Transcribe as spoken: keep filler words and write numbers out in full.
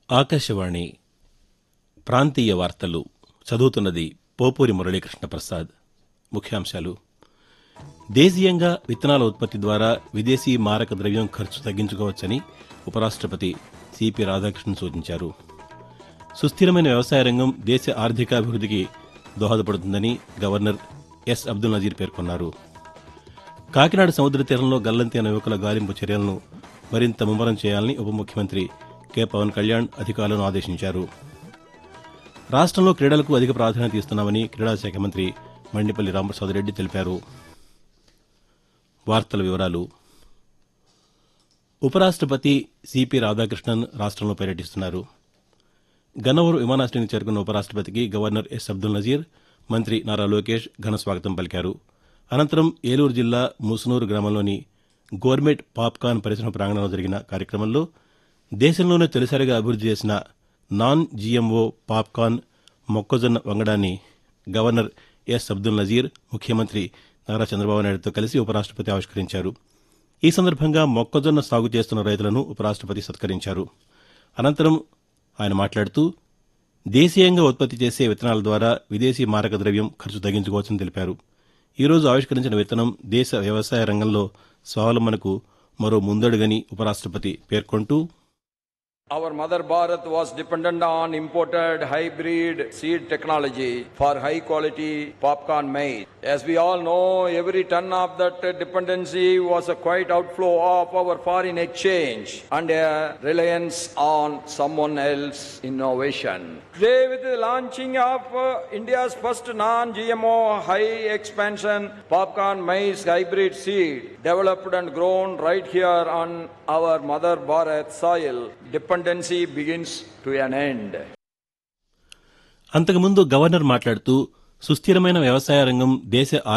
ఆకాశవాణి ప్రాంతీయ వార్తలు చదువుతున్నది పోపూరి మురళీకృష్ణ ప్రసాద్. ముఖ్యాంశాలు: దేశీయంగా విత్తనాల ఉత్పత్తి ద్వారా విదేశీ మారక ద్రవ్యం ఖర్చు తగ్గించుకోవచ్చని ఉపరాష్టపతి సిపి రాధాకృష్ణన్ సూచించారు. సుస్థిరమైన వ్యవసాయ రంగం దేశ ఆర్థికాభివృద్దికి దోహదపడుతుందని గవర్నర్ ఎస్ అబ్దుల్ నజీర్ పేర్కొన్నారు. కాకినాడ సముద్ర తీరంలో గల్లంతు అయిన యువకుల గాలింపు చర్యలను మరింత ముమ్మరం చేయాలని ఉప ముఖ్యమంత్రి కె పవన్ కళ్యాణ్ అధికారులను ఆదేశించారు. రాష్టంలో క్రీడలకు అధిక ప్రాధాన్యత ఇస్తున్నామని క్రీడాశాఖ మంత్రి మండిపల్లి రామప్రసాదరెడ్డి తెలిపారు. వార్తల వివరాలు. ఉపరాష్టపతి సిపి రాధాకృష్ణన్ రాష్టంలో పర్యటిస్తున్నారు. గన్నవరం విమానాశ్రయానికి చేరుకున్న ఉపరాష్టపతికి గవర్నర్ ఎస్ అబ్దుల్ నజీర్, మంత్రి నారా లోకేష్ ఘన స్వాగతం పలికారు. అనంతరం ఏలూరు జిల్లా ముసునూరు గ్రామంలోని గోర్మెట్ పాప్కార్న్ పరిశ్రమ ప్రాంగణంలో జరిగిన కార్యక్రమంలో దేశంలోనే తొలిసారిగా అభివృద్ది చేసిన నాన్ జీఎంఓ పాప్కార్న్ మొక్కజొన్న వంగడాన్ని గవర్నర్ ఎస్ అబ్దుల్ నజీర్, ముఖ్యమంత్రి నారా చంద్రబాబు నాయుడుతో కలిసి ఉపరాష్టపతి ఆవిష్కరించారు. ఈ సందర్భంగా మొక్కజొన్న సాగు చేస్తున్న రైతులను ఉపరాష్టపతి సత్కరించారు. అనంతరం ఆయన మాట్లాడుతూ దేశీయంగా ఉత్పత్తి చేసే విత్తనాల ద్వారా విదేశీ మారక ద్రవ్యం ఖర్చు తగ్గించుకోవచ్చని తెలిపారు. ఈ రోజు ఆవిష్కరించిన విత్తనం దేశ వ్యవసాయ రంగంలో స్వావలంబనకు మరో ముందడుగని ఉపరాష్టపతి పేర్కొంటూ, Our mother Bharat was dependent on imported hybrid seed technology for high quality popcorn maize. As we all know, every ton of that dependency was a quite outflow of our foreign exchange and a reliance on someone else's innovation. Today, with the launching of uh, India's first non-G M O high expansion popcorn maize hybrid seed, developed and grown right here on our mother Bharat soil, dependency begins to an end. అంతకుముందు governor మాట్లాడుతూ సుస్థిరమైన వ్యవసాయ రంగం దేశ